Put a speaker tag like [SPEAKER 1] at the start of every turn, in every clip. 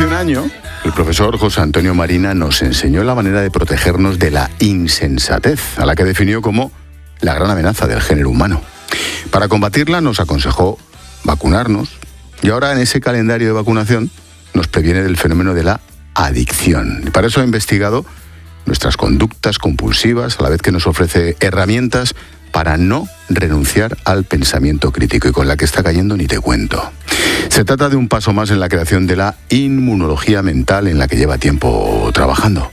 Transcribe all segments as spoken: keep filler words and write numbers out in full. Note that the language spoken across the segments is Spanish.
[SPEAKER 1] Hace un año, el profesor José Antonio Marina nos enseñó la manera de protegernos de la insensatez, a la que definió como la gran amenaza del género humano. Para combatirla nos aconsejó vacunarnos, y ahora en ese calendario de vacunación nos previene del fenómeno de la adicción. Para eso ha investigado nuestras conductas compulsivas, a la vez que nos ofrece herramientas para no renunciar al pensamiento crítico, y con la que está cayendo ni te cuento. Se trata de un paso más en la creación de la inmunología mental, en la que lleva tiempo trabajando.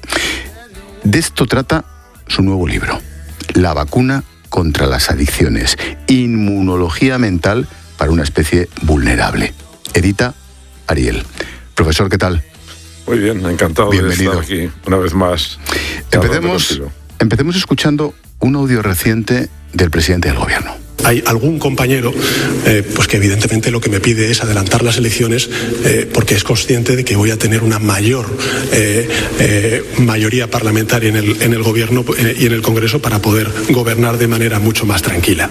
[SPEAKER 1] De esto trata su nuevo libro, La vacuna contra las adicciones, inmunología mental para una especie vulnerable. Edita Ariel. Profesor, ¿qué tal?
[SPEAKER 2] Muy bien, encantado
[SPEAKER 1] Bienvenido.
[SPEAKER 2] de estar aquí una vez más.
[SPEAKER 1] Empecemos, empecemos escuchando un audio reciente del presidente del gobierno.
[SPEAKER 3] Hay algún compañero eh, pues que evidentemente lo que me pide es adelantar las elecciones eh, porque es consciente de que voy a tener una mayor eh, eh, mayoría parlamentaria en el, en el gobierno eh, y en el Congreso para poder gobernar de manera mucho más tranquila.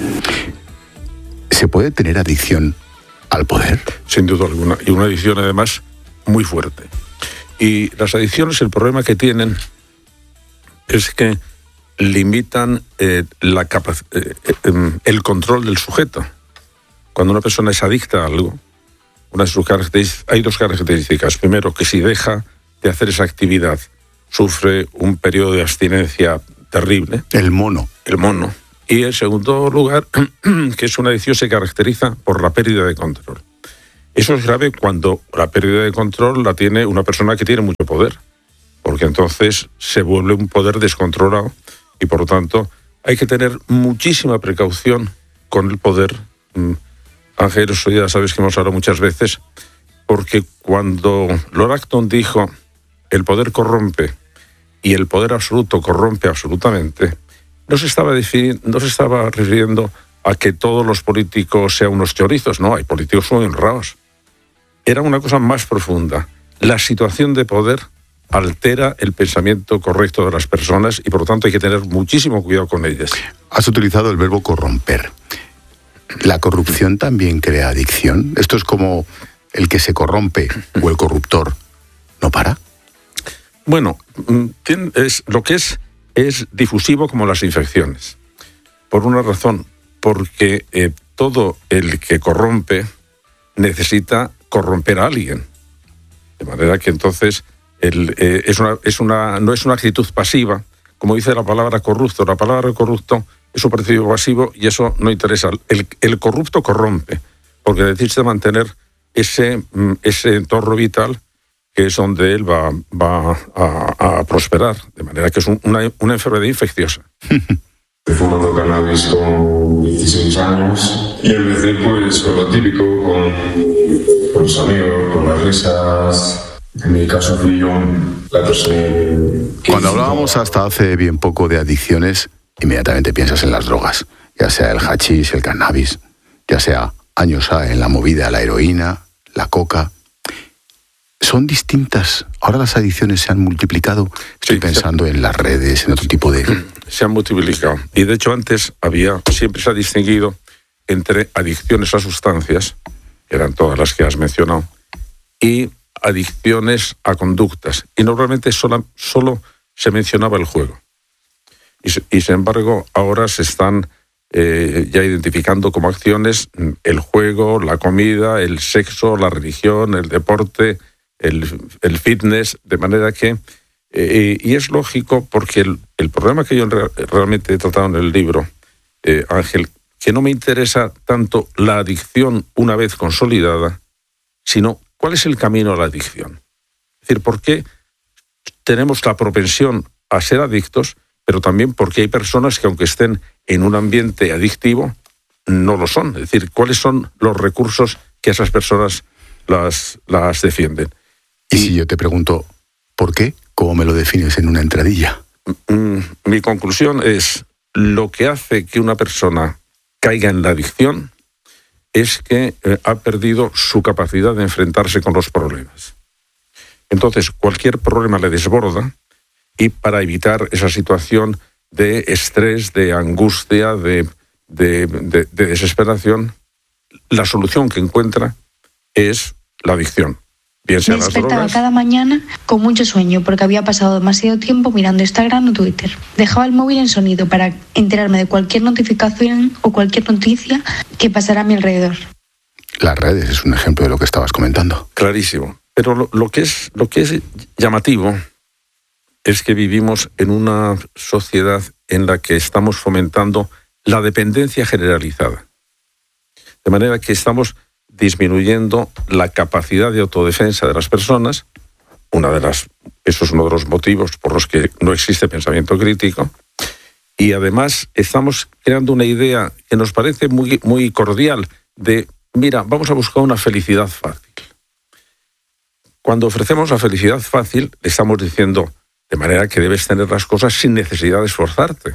[SPEAKER 1] ¿Se puede tener adicción al poder?
[SPEAKER 2] Sin duda alguna, y una adicción además muy fuerte. Y las adicciones, el problema que tienen es que limitan eh, la capac- eh, eh, el control del sujeto. Cuando una persona es adicta a algo, una de sus características, hay dos características. Primero, que si deja de hacer esa actividad, sufre un periodo de abstinencia terrible.
[SPEAKER 1] El mono.
[SPEAKER 2] El mono. Y en segundo lugar, que es una adicción se caracteriza por la pérdida de control. Eso es grave cuando la pérdida de control la tiene una persona que tiene mucho poder, porque entonces se vuelve un poder descontrolado y por lo tanto hay que tener muchísima precaución con el poder. Ángel, eso ya sabes que hemos hablado muchas veces, porque cuando Lord Acton dijo el poder corrompe y el poder absoluto corrompe absolutamente, no se estaba defini- no se estaba refiriendo a que todos los políticos sean unos chorizos, no, hay políticos muy honrados. Era una cosa más profunda. La situación de poder altera el pensamiento correcto de las personas y por lo tanto hay que tener muchísimo cuidado con ellas.
[SPEAKER 1] Has utilizado el verbo corromper. ¿La corrupción también crea adicción? ¿Esto es como el que se corrompe o el corruptor no para?
[SPEAKER 2] Bueno, es, lo que es es difusivo como las infecciones. Por una razón, porque eh, todo el que corrompe necesita corromper a alguien. De manera que entonces el, eh, es una, es una, no es una actitud pasiva, como dice la palabra corrupto. La palabra corrupto es un principio pasivo y eso no interesa. El, el corrupto corrompe, porque necesita mantener ese, ese entorno vital que es donde él va, va a, a prosperar. De manera que es un, una, una enfermedad infecciosa.
[SPEAKER 4] Estoy fumando cannabis con dieciséis años y empecé pues con lo típico, con, con los amigos, con las risas. En mi caso fui yo la persona que...
[SPEAKER 1] Cuando hablábamos hasta hace bien poco de adicciones, inmediatamente piensas en las drogas, ya sea el hachís, el cannabis, ya sea años A en la movida, la heroína, la coca. Son distintas. Ahora las adicciones se han multiplicado. Estoy sí, pensando se... en las redes, en otro tipo de...
[SPEAKER 2] Se han multiplicado. Y de hecho antes había, siempre se ha distinguido entre adicciones a sustancias, que eran todas las que has mencionado, y adicciones a conductas. Y normalmente solo, solo se mencionaba el juego. Y, y sin embargo ahora se están eh, ya identificando como acciones el juego, la comida, el sexo, la religión, el deporte, el, el fitness, de manera que... Eh, y es lógico porque el, el problema que yo re, realmente he tratado en el libro, eh, Ángel, que no me interesa tanto la adicción una vez consolidada, sino cuál es el camino a la adicción. Es decir, por qué tenemos la propensión a ser adictos, pero también porque hay personas que aunque estén en un ambiente adictivo, no lo son. Es decir, cuáles son los recursos que esas personas las, las defienden.
[SPEAKER 1] Y si yo te pregunto, ¿por qué? ¿Cómo me lo defines en una entradilla?
[SPEAKER 2] Mi conclusión es, lo que hace que una persona caiga en la adicción es que eh, ha perdido su capacidad de enfrentarse con los problemas. Entonces, cualquier problema le desborda y para evitar esa situación de estrés, de angustia, de, de, de, de desesperación, la solución que encuentra es la adicción. bien sean
[SPEAKER 5] Me
[SPEAKER 2] las
[SPEAKER 5] despertaba
[SPEAKER 2] drogas.
[SPEAKER 5] cada mañana con mucho sueño porque había pasado demasiado tiempo mirando Instagram o Twitter. Dejaba el móvil en sonido para enterarme de cualquier notificación o cualquier noticia que pasara a mi alrededor.
[SPEAKER 1] Las redes es un ejemplo de lo que estabas comentando.
[SPEAKER 2] Clarísimo. Pero lo, lo que es, lo que es llamativo es que vivimos en una sociedad en la que estamos fomentando la dependencia generalizada. De manera que estamos disminuyendo la capacidad de autodefensa de las personas. Una de las, eso es uno de los motivos por los que no existe pensamiento crítico. Y además estamos creando una idea que nos parece muy, muy cordial de, mira, vamos a buscar una felicidad fácil. Cuando ofrecemos la felicidad fácil, le estamos diciendo, de manera que debes tener las cosas sin necesidad de esforzarte.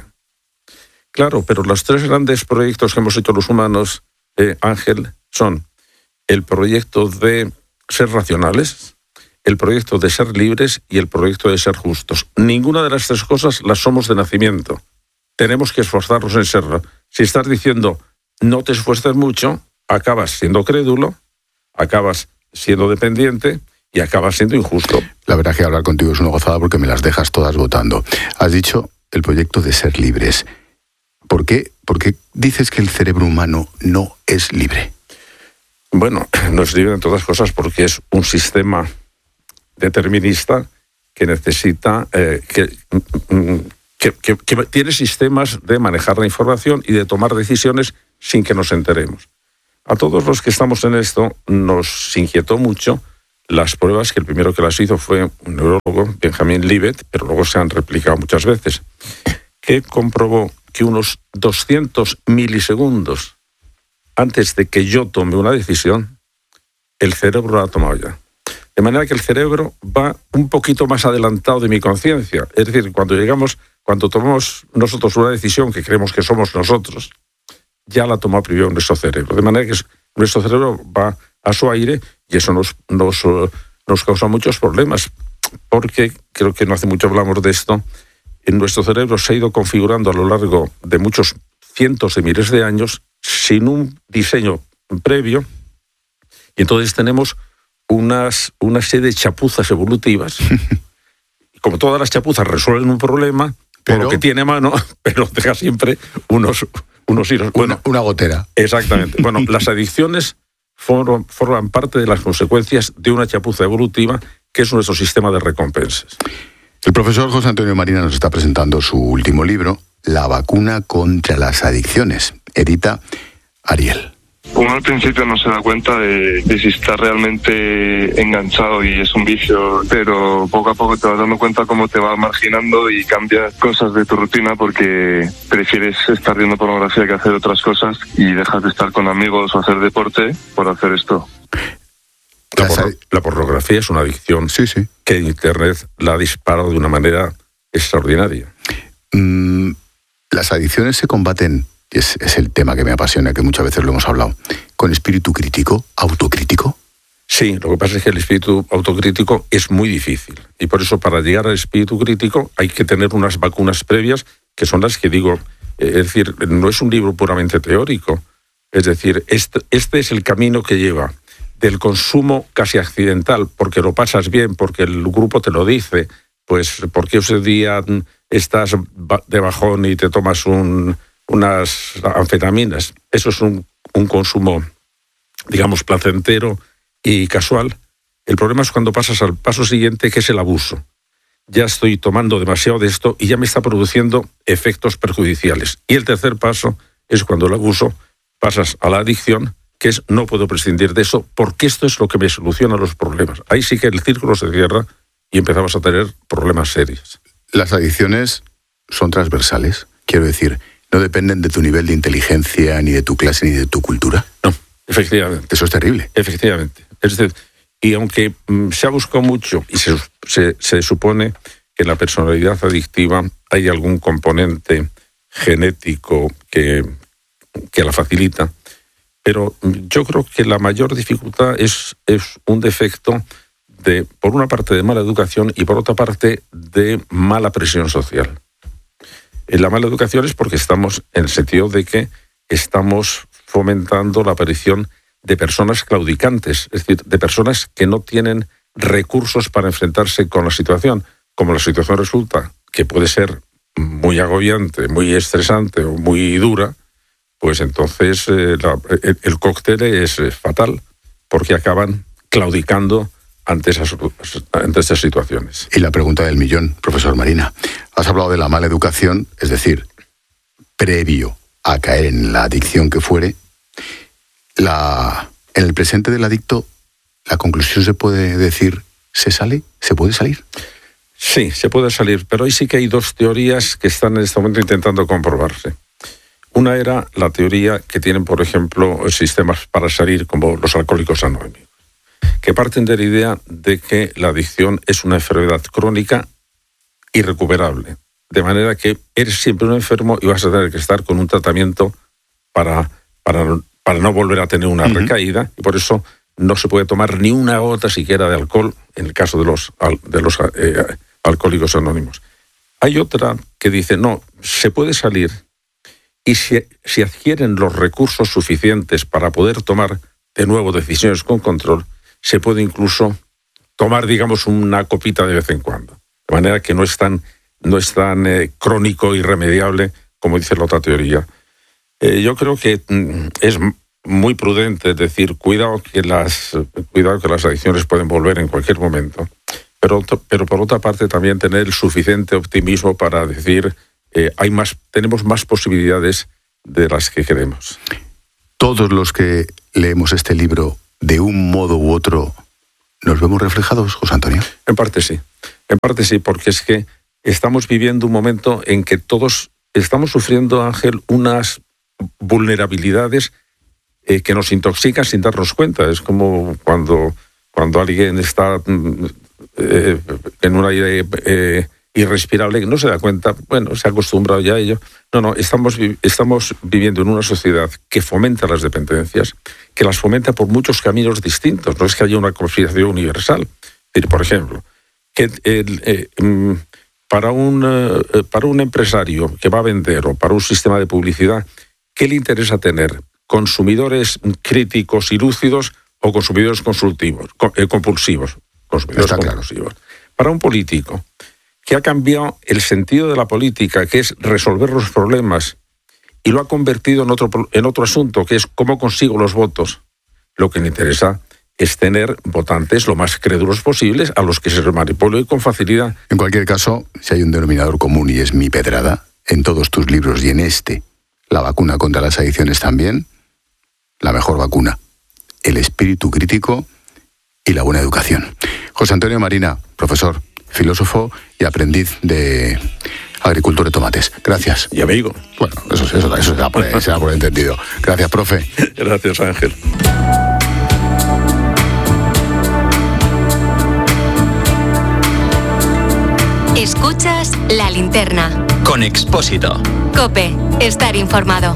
[SPEAKER 2] Claro, pero los tres grandes proyectos que hemos hecho los humanos, eh, Ángel, son el proyecto de ser racionales, el proyecto de ser libres y el proyecto de ser justos. Ninguna de las tres cosas las somos de nacimiento. Tenemos que esforzarnos en serlo. Si estás diciendo no te esfuerces mucho, acabas siendo crédulo, acabas siendo dependiente y acabas siendo injusto.
[SPEAKER 1] La verdad es que hablar contigo es una gozada porque me las dejas todas votando. Has dicho el proyecto de ser libres. ¿Por qué, ¿Por qué dices que el cerebro humano no es libre?
[SPEAKER 2] Bueno, no es libre en todas cosas porque es un sistema determinista que necesita, eh, que, que, que, que tiene sistemas de manejar la información y de tomar decisiones sin que nos enteremos. A todos los que estamos en esto nos inquietó mucho las pruebas, que el primero que las hizo fue un neurólogo, Benjamin Libet, pero luego se han replicado muchas veces, que comprobó que unos doscientos milisegundos antes de que yo tome una decisión, el cerebro la ha tomado ya. De manera que el cerebro va un poquito más adelantado de mi conciencia. Es decir, cuando llegamos, cuando tomamos nosotros una decisión que creemos que somos nosotros, ya la toma primero nuestro cerebro. De manera que nuestro cerebro va a su aire y eso nos, nos, nos causa muchos problemas. Porque, creo que no hace mucho hablamos de esto, en nuestro cerebro se ha ido configurando a lo largo de muchos cientos de miles de años sin un diseño previo, y entonces tenemos unas, una serie de chapuzas evolutivas. Como todas las chapuzas resuelven un problema, pero, por lo que tiene a mano, pero deja siempre unos, unos hilos. Bueno,
[SPEAKER 1] una, una gotera.
[SPEAKER 2] Exactamente. Bueno, las adicciones forman, forman parte de las consecuencias de una chapuza evolutiva que es nuestro sistema de recompensas.
[SPEAKER 1] El profesor José Antonio Marina nos está presentando su último libro, La vacuna contra las adicciones. Edita Ariel.
[SPEAKER 6] Uno al principio no se da cuenta de, de si está realmente enganchado y es un vicio, pero poco a poco te vas dando cuenta cómo te va marginando y cambias cosas de tu rutina porque prefieres estar viendo pornografía que hacer otras cosas y dejas de estar con amigos o hacer deporte por hacer esto.
[SPEAKER 2] La, por, la pornografía es una adicción
[SPEAKER 1] sí, sí.
[SPEAKER 2] que Internet la ha disparado de una manera extraordinaria.
[SPEAKER 1] Mm, las adicciones se combaten, es, es el tema que me apasiona, que muchas veces lo hemos hablado, con espíritu crítico, autocrítico.
[SPEAKER 2] Sí, lo que pasa es que el espíritu autocrítico es muy difícil y por eso para llegar al espíritu crítico hay que tener unas vacunas previas que son las que digo, es decir, no es un libro puramente teórico, es decir, este, este es el camino que lleva del consumo casi accidental, porque lo pasas bien, porque el grupo te lo dice, pues porque ese día estás de bajón y te tomas un, unas anfetaminas. Eso es un, un consumo, digamos, placentero y casual. El problema es cuando pasas al paso siguiente, que es el abuso. Ya estoy tomando demasiado de esto y ya me está produciendo efectos perjudiciales. Y el tercer paso es cuando el abuso pasas a la adicción, que es no puedo prescindir de eso porque esto es lo que me soluciona los problemas. Ahí sí que el círculo se cierra y empezamos a tener problemas serios.
[SPEAKER 1] Las adicciones son transversales, quiero decir, no dependen de tu nivel de inteligencia, ni de tu clase, ni de tu cultura.
[SPEAKER 2] No, efectivamente.
[SPEAKER 1] Eso es terrible.
[SPEAKER 2] Efectivamente. Es decir, y aunque mm, se ha buscado mucho y se, se, se supone que en la personalidad adictiva hay algún componente genético que, que la facilita, pero yo creo que la mayor dificultad es, es un defecto de, por una parte, de mala educación y por otra parte, de mala presión social. La mala educación es porque estamos en el sentido de que estamos fomentando la aparición de personas claudicantes, es decir, de personas que no tienen recursos para enfrentarse con la situación. Como la situación resulta que puede ser muy agobiante, muy estresante o muy dura, pues entonces eh, la, el, el cóctel es eh, fatal, porque acaban claudicando ante esas, ante esas situaciones.
[SPEAKER 1] Y la pregunta del millón, profesor Marina. Has hablado de la mala educación, es decir, previo a caer en la adicción que fuere. La, en el presente del adicto, ¿la conclusión se puede decir, se sale? ¿Se puede salir?
[SPEAKER 2] Sí, se puede salir, pero ahí sí que hay dos teorías que están en este momento intentando comprobarse. Una era la teoría que tienen, por ejemplo, sistemas para salir, como los alcohólicos anónimos, que parten de la idea de que la adicción es una enfermedad crónica irrecuperable, de manera que eres siempre un enfermo y vas a tener que estar con un tratamiento para, para, para no volver a tener una uh-huh. recaída, y por eso no se puede tomar ni una gota siquiera de alcohol en el caso de los, de los eh, alcohólicos anónimos. Hay otra que dice, no, se puede salir, y si, si adquieren los recursos suficientes para poder tomar de nuevo decisiones con control, se puede incluso tomar, digamos, una copita de vez en cuando. De manera que no es tan, no es tan eh, crónico, irremediable, como dice la otra teoría. Eh, yo creo que mm, es muy prudente decir, cuidado que las, cuidado que las adicciones pueden volver en cualquier momento. Pero, pero por otra parte también tener el suficiente optimismo para decir, eh, hay más, tenemos más posibilidades de las que queremos.
[SPEAKER 1] Todos los que leemos este libro, de un modo u otro, ¿nos vemos reflejados, José Antonio?
[SPEAKER 2] En parte sí, en parte sí, porque es que estamos viviendo un momento en que todos estamos sufriendo, Ángel, unas vulnerabilidades eh, que nos intoxican sin darnos cuenta. Es como cuando, cuando alguien está eh, en un aire eh, irrespirable, que no se da cuenta, bueno, se ha acostumbrado ya a ello. No, no, estamos, estamos viviendo en una sociedad que fomenta las dependencias, que las fomenta por muchos caminos distintos. No es que haya una conspiración universal. Por ejemplo, que el, eh, para, un, eh, para un empresario que va a vender o para un sistema de publicidad, ¿qué le interesa tener? ¿Consumidores críticos y lúcidos o consumidores consultivos, eh, compulsivos? Consumidores
[SPEAKER 1] Está
[SPEAKER 2] compulsivos. Claro. Para un político que ha cambiado el sentido de la política, que es resolver los problemas, y lo ha convertido en otro, en otro asunto, que es cómo consigo los votos, lo que le interesa es tener votantes lo más crédulos posibles a los que se manipule con facilidad.
[SPEAKER 1] En cualquier caso, si hay un denominador común y es mi pedrada, en todos tus libros y en este, la vacuna contra las adicciones también, la mejor vacuna, el espíritu crítico y la buena educación. José Antonio Marina, profesor, filósofo y aprendiz de agricultor de tomates. Gracias.
[SPEAKER 2] Y amigo.
[SPEAKER 1] Bueno, eso, eso, eso se da por, se da por entendido. Gracias, profe.
[SPEAKER 2] Gracias, Ángel.
[SPEAKER 7] Escuchas La Linterna.
[SPEAKER 8] Con Expósito.
[SPEAKER 7] COPE. Estar informado.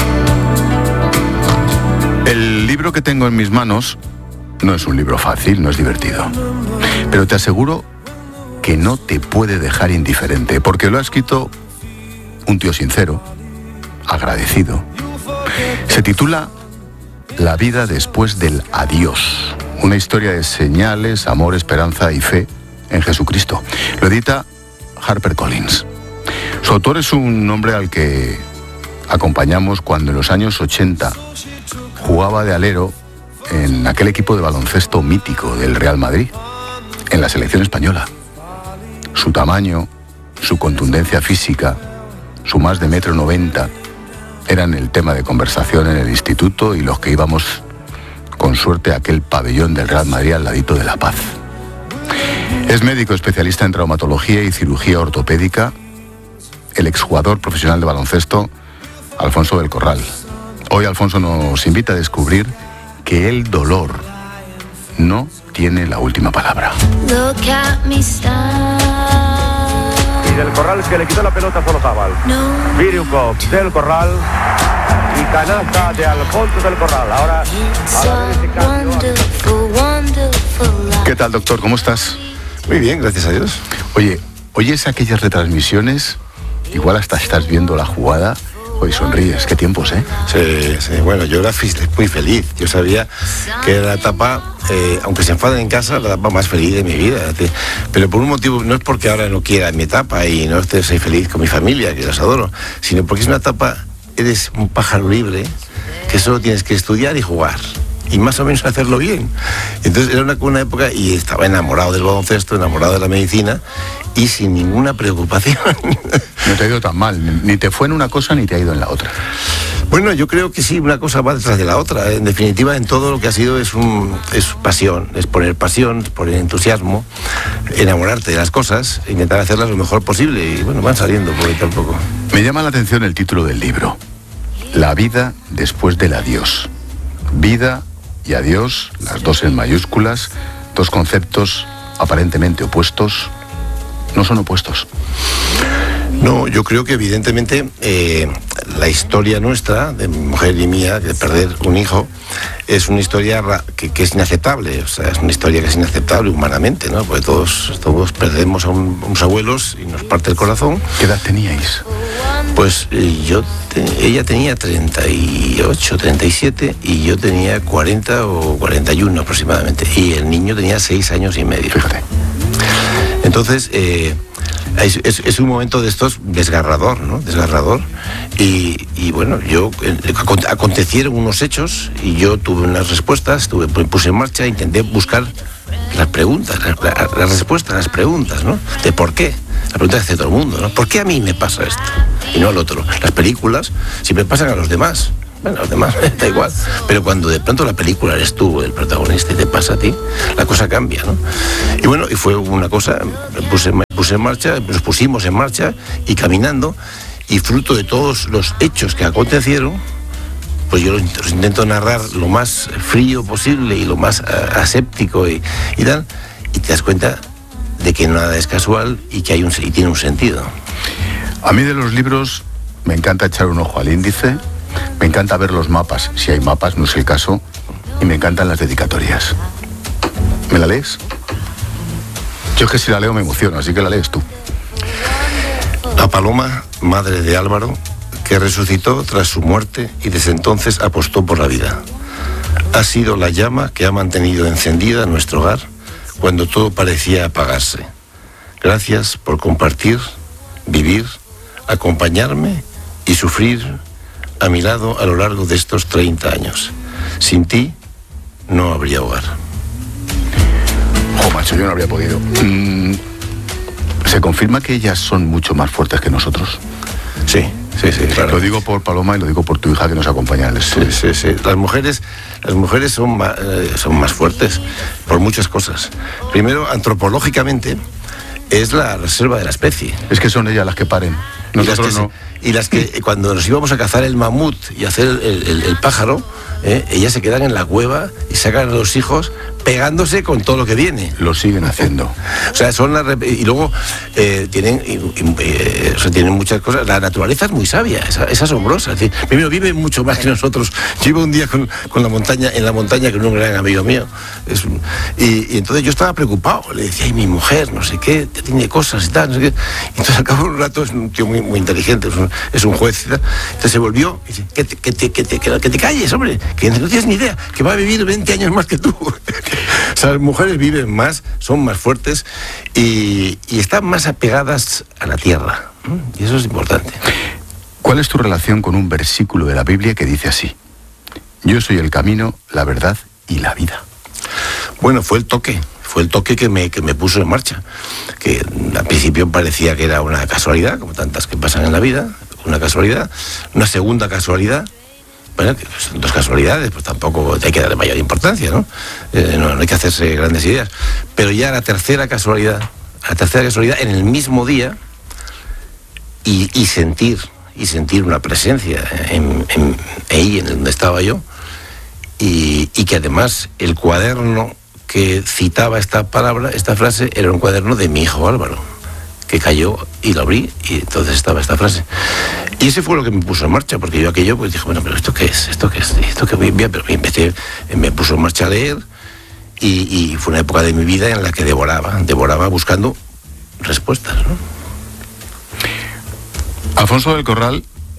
[SPEAKER 1] El libro que tengo en mis manos no es un libro fácil, no es divertido. Pero te aseguro que no te puede dejar indiferente, porque lo ha escrito un tío sincero, agradecido. Se titula La vida después del adiós, una historia de señales, amor, esperanza y fe en Jesucristo. Lo edita HarperCollins. Su autor es un hombre al que acompañamos cuando en los años ochenta jugaba de alero en aquel equipo de baloncesto mítico del Real Madrid, en la selección española. Su tamaño, su contundencia física, su más de metro noventa, eran el tema de conversación en el instituto y los que íbamos, con suerte, a aquel pabellón del Real Madrid al ladito de La Paz. Es médico especialista en traumatología y cirugía ortopédica, el exjugador profesional de baloncesto, Alfonso del Corral. Hoy Alfonso nos invita a descubrir que el dolor no tiene la última palabra.
[SPEAKER 9] Y del Corral que le quitó la pelota a Solozábal. No. Viriukov del Corral y canasta de Alfonso del Corral. Ahora a ver ese cambio.
[SPEAKER 1] ¿Qué tal, doctor? ¿Cómo estás?
[SPEAKER 10] Muy bien, gracias a Dios.
[SPEAKER 1] Oye, ¿oyes aquellas retransmisiones? Igual hasta estás viendo la jugada Hoy sonríes, qué tiempos, ¿eh?
[SPEAKER 8] Sí, sí, bueno, yo era muy feliz. Yo sabía que era la etapa, eh, aunque se enfaden en casa, la etapa más feliz de mi vida. Pero por un motivo, no es porque ahora no quiera mi etapa y no esté soy feliz con mi familia, que los adoro, sino porque es una etapa, eres un pájaro libre, que solo tienes que estudiar y jugar. Y más o menos hacerlo bien. Entonces era una, una época y estaba enamorado del baloncesto, enamorado de la medicina y sin ninguna preocupación.
[SPEAKER 1] No te ha ido tan mal, ni te fue en una cosa ni te ha ido en la otra.
[SPEAKER 8] Bueno, yo creo que sí, una cosa va detrás de la otra. En definitiva, en todo lo que ha sido es, un, es pasión, es poner pasión, poner entusiasmo, enamorarte de las cosas, intentar hacerlas lo mejor posible y bueno, van saliendo poquito a poco.
[SPEAKER 1] Me llama la atención el título del libro, La vida después del adiós. Vida y adiós, las dos en mayúsculas, dos conceptos aparentemente opuestos, no son opuestos.
[SPEAKER 8] No, yo creo que evidentemente eh, la historia nuestra, de mi mujer y mía, de perder un hijo, es una historia que, que es inaceptable, o sea, es una historia que es inaceptable humanamente, ¿no? Porque todos, todos perdemos a, un, a unos abuelos y nos parte el corazón.
[SPEAKER 1] ¿Qué edad teníais?
[SPEAKER 8] Pues eh, yo, te, ella tenía treinta y ocho, treinta y siete y yo tenía cuarenta o cuarenta y uno aproximadamente. Y el niño tenía seis años y medio.
[SPEAKER 1] Fíjate.
[SPEAKER 8] Entonces, eh, es, es, es un momento de estos desgarrador, ¿no? Desgarrador. Y, y bueno, yo, eh, acontecieron unos hechos y yo tuve unas respuestas, tuve, puse en marcha, intenté buscar las preguntas, las, las respuestas, las preguntas, ¿no? De por qué. La pregunta que hace todo el mundo, ¿no? ¿Por qué a mí me pasa esto y no al otro? Las películas siempre pasan a los demás. Bueno, a los demás da igual. Pero cuando de pronto la película eres tú el protagonista y te pasa a ti, la cosa cambia, ¿no? Y bueno, y fue una cosa, me puse, me puse en marcha, nos pusimos en marcha y caminando, y fruto de todos los hechos que acontecieron, pues yo los, los intento narrar lo más frío posible y lo más uh, aséptico y, y tal, y te das cuenta de que nada es casual y que hay un, y tiene un sentido.
[SPEAKER 1] A mí de los libros me encanta echar un ojo al índice, me encanta ver los mapas, si hay mapas, no es el caso, y me encantan las dedicatorias. ¿Me la lees? Yo es que si la leo me emociono, así que la lees tú.
[SPEAKER 8] A Paloma, madre de Álvaro, que resucitó tras su muerte y desde entonces apostó por la vida. Ha sido la llama que ha mantenido encendida nuestro hogar cuando todo parecía apagarse. Gracias por compartir, vivir, acompañarme y sufrir a mi lado a lo largo de estos treinta años. Sin ti no habría hogar.
[SPEAKER 1] Oh, macho, yo no habría podido. Mm, ¿Se confirma que ellas son mucho más fuertes que nosotros?
[SPEAKER 8] Sí, sí, sí, claro.
[SPEAKER 1] Lo digo por Paloma y lo digo por tu hija que nos acompaña en el estudio.
[SPEAKER 8] Sí, sí, sí. Las mujeres, las mujeres son, más, eh, son más fuertes por muchas cosas. Primero, antropológicamente, es la reserva de la especie.
[SPEAKER 1] Es que son ellas las que paren. Nosotros
[SPEAKER 8] y las que,
[SPEAKER 1] no.
[SPEAKER 8] Y las que cuando nos íbamos a cazar el mamut y hacer el, el, el pájaro, eh, ellas se quedan en la cueva y sacan a los hijos pegándose con todo lo que viene.
[SPEAKER 1] Lo siguen haciendo.
[SPEAKER 8] O sea, son las... Y luego eh, tienen, y, y, eh, o sea, tienen muchas cosas. La naturaleza es muy sabia, es, es asombrosa. Es decir, primero, vive mucho más que nosotros. Yo iba un día con, con la montaña, en la montaña con un gran amigo mío. Es un, y, y entonces yo estaba preocupado. Le decía, ay, mi mujer, no sé qué, tiene cosas y tal, no sé qué. Y entonces al cabo de un rato, es un tío muy, muy inteligente, es un, es un juez y tal. Entonces se volvió y dice, que te, que, te, que, te, que, que te calles, hombre, que no tienes ni idea, que va a vivir veinte años más que tú. O sea, las mujeres viven más, son más fuertes y, y están más apegadas a la tierra. Y eso es importante.
[SPEAKER 1] ¿Cuál es tu relación con un versículo de la Biblia que dice así? Yo soy el camino, la verdad y la vida.
[SPEAKER 8] Bueno, fue el toque. Fue el toque que me, que me puso en marcha. Que al principio parecía que era una casualidad, como tantas que pasan en la vida. Una casualidad. Una segunda casualidad. Bueno, son dos casualidades, pues tampoco hay que darle mayor importancia, ¿no? Eh, no, no hay que hacerse grandes ideas. Pero ya la tercera casualidad, la tercera casualidad en el mismo día y, y sentir, y sentir una presencia en, en, ahí, en donde estaba yo, y, y que además el cuaderno que citaba esta palabra, esta frase, era un cuaderno de mi hijo Álvaro, que cayó y lo abrí y entonces estaba esta frase. Y ese fue lo que me puso en marcha, porque yo aquello pues dije, bueno, pero ¿esto qué es? ¿Esto qué es? ¿Esto qué voy a enviar? Pero empecé, me puso en marcha a leer y, y fue una época de mi vida en la que devoraba, devoraba buscando respuestas, ¿no?
[SPEAKER 1] Alfonso del Corral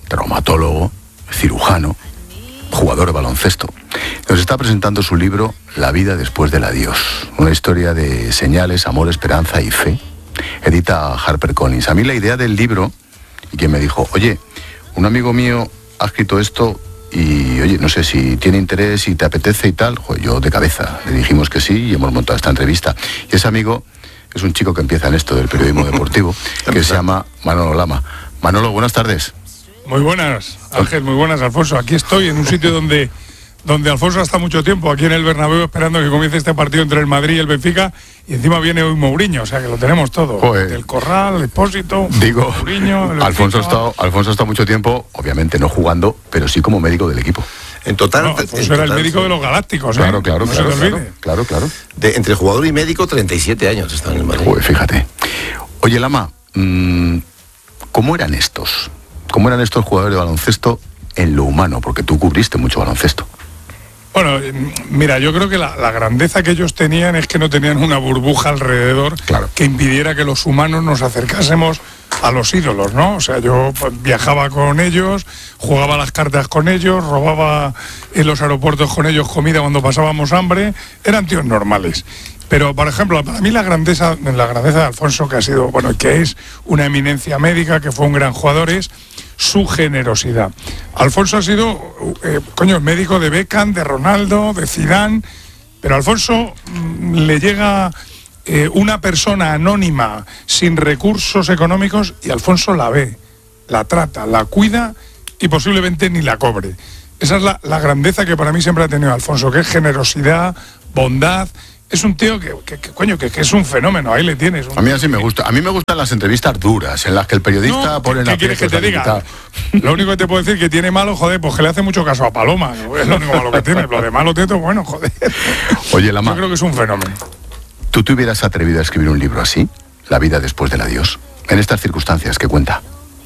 [SPEAKER 1] traumatólogo, cirujano, jugador de baloncesto. Nos está presentando su libro La vida después del adiós, una historia de señales, amor, esperanza y fe. Edita HarperCollins. A mí la idea del libro, y quien me dijo, oye, un amigo mío ha escrito esto y, oye, no sé si tiene interés y te apetece y tal, joder, yo de cabeza le dijimos que sí y hemos montado esta entrevista. Y ese amigo es un chico que empieza en esto del periodismo deportivo, que se llama Manolo Lama. Manolo, buenas tardes.
[SPEAKER 10] Muy buenas, Ángel, muy buenas, Alfonso. Aquí estoy en un sitio donde, donde Alfonso está mucho tiempo, aquí en el Bernabéu, esperando que comience este partido entre el Madrid y el Benfica, y encima viene hoy Mourinho, o sea que lo tenemos todo.
[SPEAKER 1] Joder.
[SPEAKER 10] El Corral, el Expósito,
[SPEAKER 1] Digo,
[SPEAKER 10] Mourinho, el
[SPEAKER 1] Alfonso ha estado, Alfonso ha estado mucho tiempo, obviamente no jugando, pero sí como médico del equipo.
[SPEAKER 8] En total,
[SPEAKER 10] no, Alfonso
[SPEAKER 8] en
[SPEAKER 10] era
[SPEAKER 8] total,
[SPEAKER 10] el médico
[SPEAKER 8] sí.
[SPEAKER 10] de los Galácticos, ¿eh?
[SPEAKER 1] Claro, claro,
[SPEAKER 10] no
[SPEAKER 1] claro,
[SPEAKER 10] se te
[SPEAKER 1] claro,
[SPEAKER 10] olvide.
[SPEAKER 1] claro, claro.
[SPEAKER 8] De, entre jugador y médico, treinta y siete años está en el Madrid.
[SPEAKER 1] Joder, fíjate. Oye, Lama, mmm, ¿cómo eran estos? ¿Cómo eran estos jugadores de baloncesto en lo humano? Porque tú cubriste mucho baloncesto.
[SPEAKER 10] Bueno, mira, yo creo que la, la grandeza que ellos tenían es que no tenían una burbuja alrededor
[SPEAKER 1] Claro.
[SPEAKER 10] que impidiera que los humanos nos acercásemos a los ídolos, ¿no? O sea, yo pues, viajaba con ellos, jugaba las cartas con ellos, robaba en los aeropuertos con ellos comida cuando pasábamos hambre, eran tíos normales. Pero, por ejemplo, para mí la grandeza, la grandeza de Alfonso, que ha sido, bueno, que es una eminencia médica, que fue un gran jugador, es su generosidad. Alfonso ha sido, eh, coño, médico de Beckham, de Ronaldo, de Zidane, pero a Alfonso mmm, le llega eh, una persona anónima, sin recursos económicos, y Alfonso la ve, la trata, la cuida y posiblemente ni la cobre. Esa es la, la grandeza que para mí siempre ha tenido Alfonso, que es generosidad, bondad. Es un tío que, que, que coño, que, que es un fenómeno, ahí le tienes. Un...
[SPEAKER 1] A mí así me gusta. A mí me gustan las entrevistas duras, en las que el periodista
[SPEAKER 10] no,
[SPEAKER 1] pone...
[SPEAKER 10] ¿Qué quieres que te diga? Lo único que te puedo decir que tiene malo, joder, pues que le hace mucho caso a Paloma. Es lo único malo que tiene. Lo de malo tiene, bueno, joder.
[SPEAKER 1] Oye, Lama,
[SPEAKER 10] yo creo que es un fenómeno.
[SPEAKER 1] ¿Tú te hubieras atrevido a escribir un libro así? La vida después del adiós. En estas circunstancias que cuenta.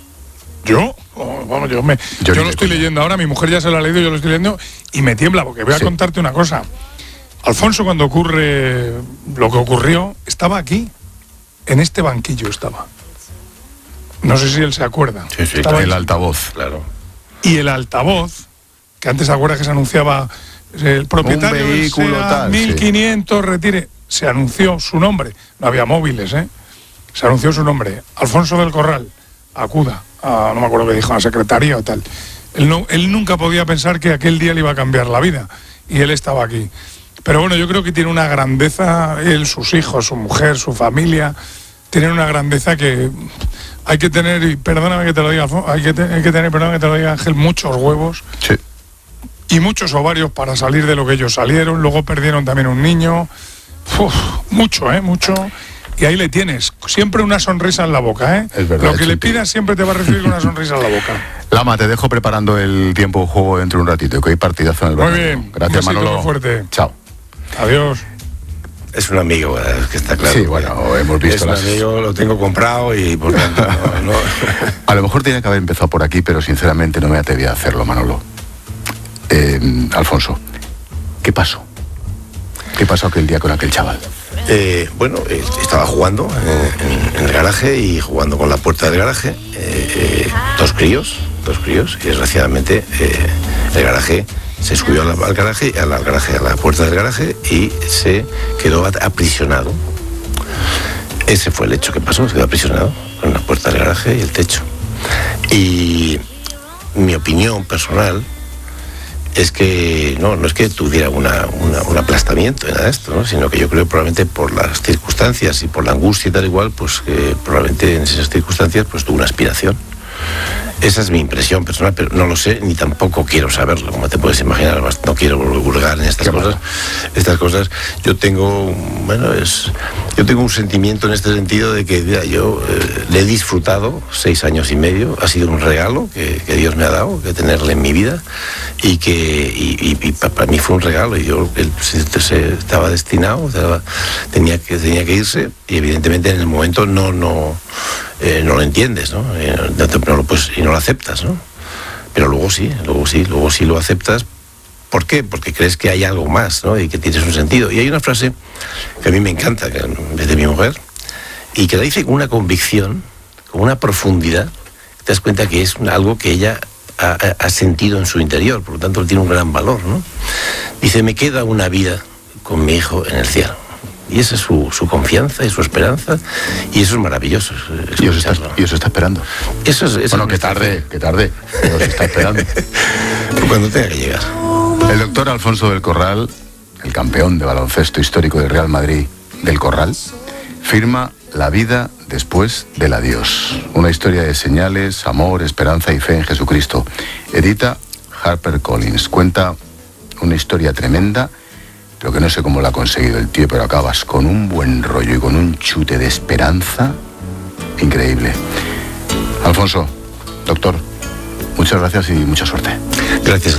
[SPEAKER 10] ¿Yo? Oh, bueno, yo me, yo, yo lo estoy leyendo ahora, mi mujer ya se lo ha leído, yo lo estoy leyendo y me tiembla, porque voy a sí. contarte una cosa. Alfonso, cuando ocurre lo que ocurrió, estaba aquí, en este banquillo estaba. No sé si él se acuerda.
[SPEAKER 8] Sí, sí,
[SPEAKER 10] estaba
[SPEAKER 1] el
[SPEAKER 10] aquí.
[SPEAKER 1] altavoz.
[SPEAKER 8] Claro.
[SPEAKER 10] Y el altavoz, que antes se acuerda que se anunciaba el propietario
[SPEAKER 1] un vehículo
[SPEAKER 10] del SEAT
[SPEAKER 1] tal,
[SPEAKER 10] mil quinientos,
[SPEAKER 1] sí.
[SPEAKER 10] retire, se anunció su nombre, no había móviles, ¿eh? Se anunció su nombre, Alfonso del Corral, acuda, a, no me acuerdo qué dijo, a la secretaría o tal. Él, no, él nunca podía pensar que aquel día le iba a cambiar la vida, y él estaba aquí. Pero bueno, yo creo que tiene una grandeza, él, sus hijos, su mujer, su familia, tienen una grandeza que hay que tener, y perdóname que te lo diga, hay que, te, hay que tener, perdóname que te lo diga, Ángel, muchos huevos.
[SPEAKER 1] Sí.
[SPEAKER 10] Y muchos ovarios para salir de lo que ellos salieron. Luego perdieron también un niño. Uf, mucho, ¿eh? Mucho. Y ahí le tienes, siempre una sonrisa en la boca, ¿eh?
[SPEAKER 1] Es verdad,
[SPEAKER 10] lo que le
[SPEAKER 1] Chuti.
[SPEAKER 10] pidas siempre te va a recibir con una sonrisa en la boca.
[SPEAKER 1] Lama, te dejo preparando el tiempo de juego dentro de un ratito, que hay partidazo en el
[SPEAKER 10] Muy
[SPEAKER 1] Bernabéu.
[SPEAKER 10] bien.
[SPEAKER 1] Gracias,
[SPEAKER 10] Un besito
[SPEAKER 1] Manolo.
[SPEAKER 10] muy fuerte.
[SPEAKER 1] Chao.
[SPEAKER 10] Adiós.
[SPEAKER 8] Es un amigo, es que está claro.
[SPEAKER 1] Sí, bueno, hemos visto
[SPEAKER 8] es un
[SPEAKER 1] las...
[SPEAKER 8] amigo, lo tengo comprado y por tanto no, no.
[SPEAKER 1] A lo mejor tenía que haber empezado por aquí, pero sinceramente no me atreví a hacerlo, Manolo. Eh, Alfonso, ¿qué pasó? ¿Qué pasó aquel día con aquel chaval?
[SPEAKER 8] Eh, bueno, eh, estaba jugando en, en, en el garaje y jugando con la puerta del garaje. Eh, eh, dos críos, dos críos, y desgraciadamente eh, el garaje se subió al, al garaje, al, al garaje, a la puerta del garaje y se quedó aprisionado. Ese fue el hecho que pasó, se quedó aprisionado con la puerta del garaje y el techo. Y mi opinión personal es que no, no es que tuviera una, una, un aplastamiento en nada de esto, ¿no? Sino que yo creo que probablemente por las circunstancias y por la angustia y tal igual, pues que probablemente en esas circunstancias pues tuvo una aspiración. Esa es mi impresión personal, pero no lo sé ni tampoco quiero saberlo, como te puedes imaginar. No quiero vulgar en estas cosas. Estas cosas, yo tengo, bueno, es, yo tengo un sentimiento en este sentido de que mira, yo eh, le he disfrutado seis años y medio. Ha sido un regalo que, que Dios me ha dado, que tenerle en mi vida y que y, y, y para mí fue un regalo. Y yo él se, se estaba destinado, estaba, tenía que tenía que irse y evidentemente en el momento no no Eh, no lo entiendes, ¿no? Eh, no, te, no lo, pues, y no lo aceptas, ¿no? Pero luego sí, luego sí, luego sí lo aceptas. ¿Por qué? Porque crees que hay algo más, ¿no? Y que tienes un sentido. Y hay una frase que a mí me encanta, que es de mi mujer, y que la dice con una convicción, con una profundidad, te das cuenta que es algo que ella ha, ha sentido en su interior, por lo tanto él tiene un gran valor, ¿no? Dice, me queda una vida con mi hijo en el cielo. Y esa es su, su confianza y su esperanza, y eso es maravilloso.
[SPEAKER 1] Y os está, y os está esperando.
[SPEAKER 8] Eso es, eso
[SPEAKER 1] bueno,
[SPEAKER 8] es
[SPEAKER 1] que tarde, que tarde, pero os está esperando.
[SPEAKER 8] Cuando tenga que llegar.
[SPEAKER 1] El doctor Alfonso del Corral, el campeón de baloncesto histórico del Real Madrid del Corral, firma La vida después del adiós. Una historia de señales, amor, esperanza y fe en Jesucristo. Edita HarperCollins. Cuenta una historia tremenda. Lo que no sé cómo lo ha conseguido el tío, pero acabas con un buen rollo y con un chute de esperanza increíble. Alfonso, doctor, muchas gracias y mucha suerte.
[SPEAKER 8] Gracias.